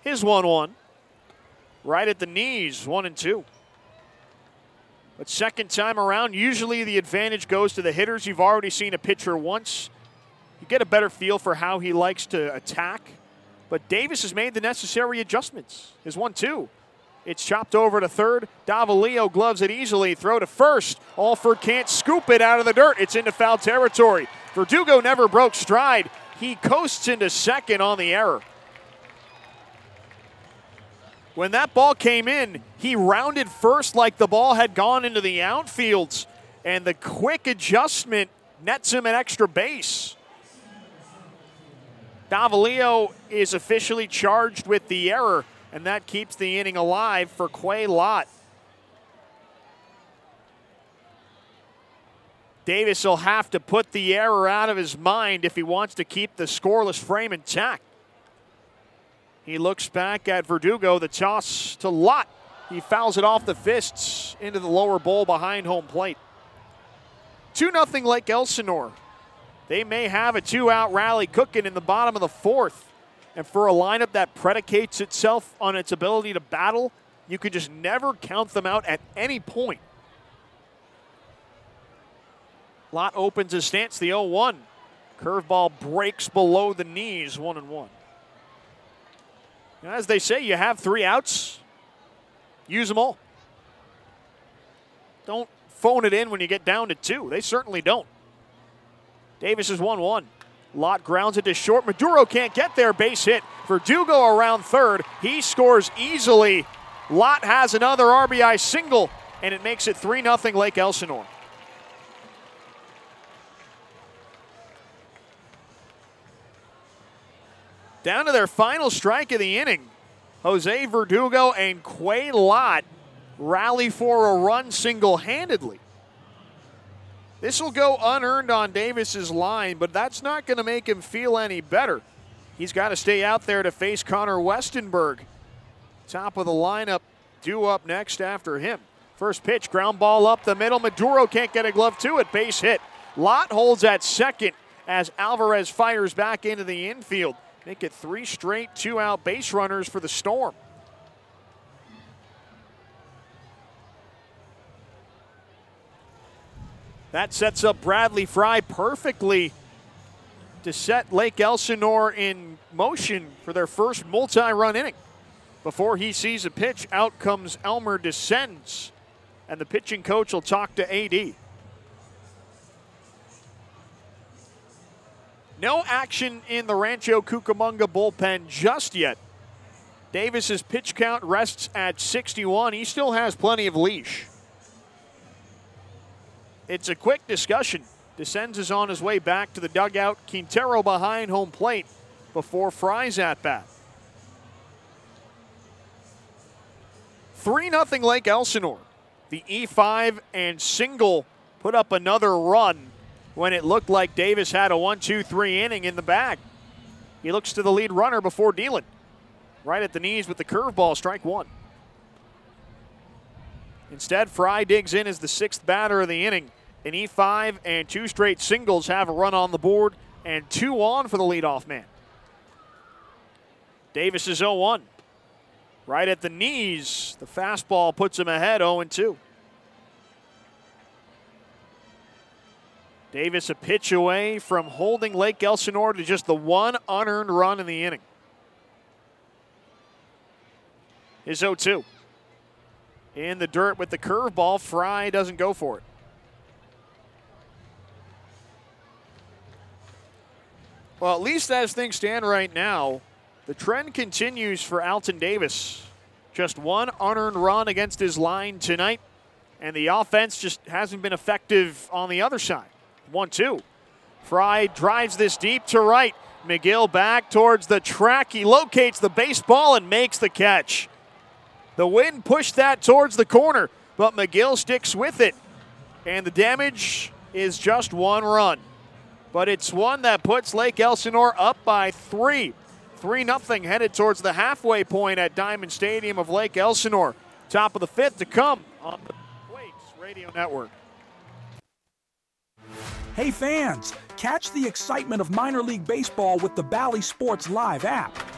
His 1-1. Right at the knees, 1-2. But second time around, usually the advantage goes to the hitters. You've already seen a pitcher once. You get a better feel for how he likes to attack. But Davis has made the necessary adjustments. His 1-2. It's chopped over to third. Davalillo gloves it easily. Throw to first. Alford can't scoop it out of the dirt. It's into foul territory. Verdugo never broke stride. He coasts into second on the error. When that ball came in, he rounded first like the ball had gone into the outfields. And the quick adjustment nets him an extra base. Davalillo is officially charged with the error, and that keeps the inning alive for Quay Lott. Davis will have to put the error out of his mind if he wants to keep the scoreless frame intact. He looks back at Verdugo, the toss to Lott. He fouls it off the fists into the lower bowl behind home plate. 2-0 Lake Elsinore. They may have a 2-out rally cooking in the bottom of the fourth. And for a lineup that predicates itself on its ability to battle, you can just never count them out at any point. Lott opens his stance, the 0-1. Curveball breaks below the knees, 1-1. As they say, you have 3 outs, use them all. Don't phone it in when you get down to 2. They certainly don't. Davis is 1-1. Lott grounds it to short. Maduro can't get there. Base hit. Verdugo around third. He scores easily. Lott has another RBI single, and it makes it 3-0 Lake Elsinore. Down to their final strike of the inning. Jose Verdugo and Quay Lott rally for a run single-handedly. This will go unearned on Davis's line, but that's not going to make him feel any better. He's got to stay out there to face Connor Westenberg. Top of the lineup, due up next after him. First pitch, ground ball up the middle. Maduro can't get a glove to it. Base hit. Lott holds at second as Alvarez fires back into the infield. Make it 3 straight 2-out base runners for the Storm. That sets up Bradley Fry perfectly to set Lake Elsinore in motion for their first multi-run inning. Before he sees a pitch, out comes Elmer Descends, and the pitching coach will talk to AD. No action in the Rancho Cucamonga bullpen just yet. Davis's pitch count rests at 61. He still has plenty of leash. It's a quick discussion. Descends is on his way back to the dugout. Quintero behind home plate before Fry's at bat. 3-0 Lake Elsinore. The E5 and single put up another run when it looked like Davis had a 1-2-3 inning in the bag. He looks to the lead runner before dealing. Right at the knees with the curveball, strike 1. Instead, Fry digs in as the 6th batter of the inning. An E5 and 2 straight singles have a run on the board and 2 on for the leadoff man. Davis is 0-1. Right at the knees, the fastball puts him ahead 0-2. Davis a pitch away from holding Lake Elsinore to just the 1 unearned run in the inning. His 0-2. In the dirt with the curveball, Fry doesn't go for it. Well, at least as things stand right now, the trend continues for Alton Davis. Just 1 unearned run against his line tonight, and the offense just hasn't been effective on the other side. 1-2. Fry drives this deep to right. McGill back towards the track. He locates the baseball and makes the catch. The wind pushed that towards the corner, but McGill sticks with it. And the damage is just 1 run. But it's one that puts Lake Elsinore up by 3. 3-0 headed towards the halfway point at Diamond Stadium of Lake Elsinore. Top of the 5th to come on the Waves Radio Network. Hey fans, catch the excitement of minor league baseball with the Bally Sports Live app.